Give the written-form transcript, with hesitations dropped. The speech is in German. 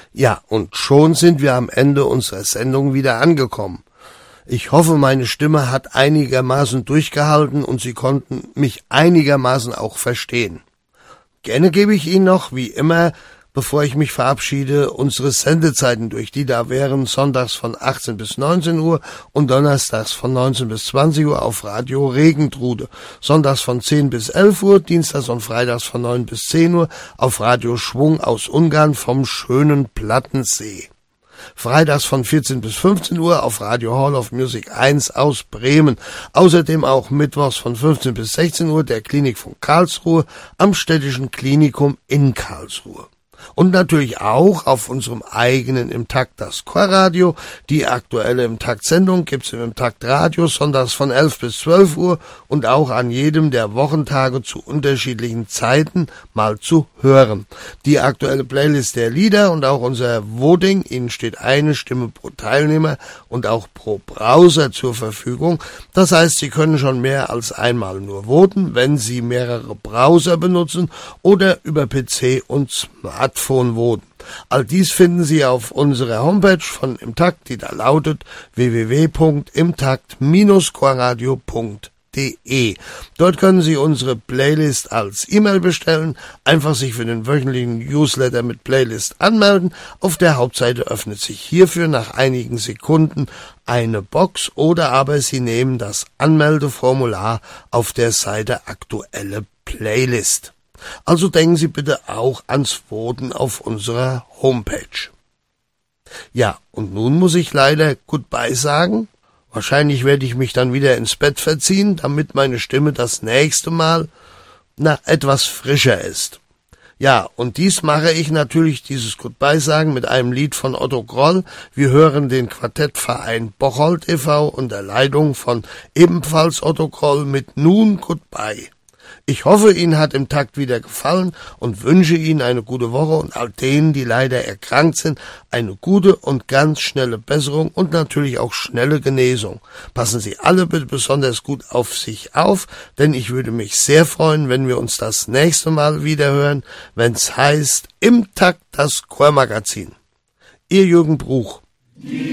Ja, und schon sind wir am Ende unserer Sendung wieder angekommen. Ich hoffe, meine Stimme hat einigermaßen durchgehalten und Sie konnten mich einigermaßen auch verstehen. Gerne gebe ich Ihnen noch, wie immer, bevor ich mich verabschiede, unsere Sendezeiten durch, die da wären sonntags von 18 bis 19 Uhr und donnerstags von 19 bis 20 Uhr auf Radio Regentrude, sonntags von 10 bis 11 Uhr, dienstags und freitags von 9 bis 10 Uhr auf Radio Schwung aus Ungarn vom schönen Plattensee. Freitags von 14 bis 15 Uhr auf Radio Hall of Music 1 aus Bremen. Außerdem auch mittwochs von 15 bis 16 Uhr der Klinikfunk Karlsruhe am Städtischen Klinikum in Karlsruhe. Und natürlich auch auf unserem eigenen Im Takt das Chorradio. Die aktuelle Im Takt Sendung gibt's im Takt Radio sonntags von 11 bis 12 Uhr und auch an jedem der Wochentage zu unterschiedlichen Zeiten mal zu hören. Die aktuelle Playlist der Lieder und auch unser Voting, Ihnen steht eine Stimme pro Teilnehmer und auch pro Browser zur Verfügung. Das heißt, Sie können schon mehr als einmal nur voten, wenn Sie mehrere Browser benutzen oder über PC und Smartphone voten. All dies finden Sie auf unserer Homepage von Im Takt, die da lautet www.imtakt-chorradio.de. Dort können Sie unsere Playlist als E-Mail bestellen, einfach sich für den wöchentlichen Newsletter mit Playlist anmelden. Auf der Hauptseite öffnet sich hierfür nach einigen Sekunden eine Box oder aber Sie nehmen das Anmeldeformular auf der Seite Aktuelle Playlist. Also denken Sie bitte auch ans Voten auf unserer Homepage. Ja, und nun muss ich leider Goodbye sagen. Wahrscheinlich werde ich mich dann wieder ins Bett verziehen, damit meine Stimme das nächste Mal etwas frischer ist. Ja, und dies mache ich natürlich, dieses Goodbye sagen, mit einem Lied von Otto Groll. Wir hören den Quartettverein Bocholt e.V. unter Leitung von ebenfalls Otto Groll mit Nun Goodbye. Ich hoffe, Ihnen hat Im Takt wieder gefallen und wünsche Ihnen eine gute Woche und all denen, die leider erkrankt sind, eine gute und ganz schnelle Besserung und natürlich auch schnelle Genesung. Passen Sie alle bitte besonders gut auf sich auf, denn ich würde mich sehr freuen, wenn wir uns das nächste Mal wieder hören, wenn es heißt Im Takt das Chormagazin. Ihr Jürgen Bruch.